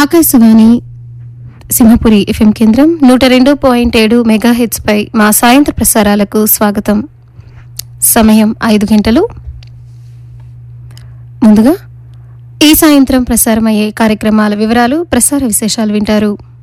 Akashvani Simhapuri FM కేంద్రం 102.7 megahertz పై మా సాయంత్ర ప్రసారాలకు స్వాగతం. సమయం 5 గంటలు. ముందుగా ఈ సాయంత్రం ప్రసారమయ్యే కార్యక్రమాల వివరాలు, ప్రసార విశేషాలు వింటారు.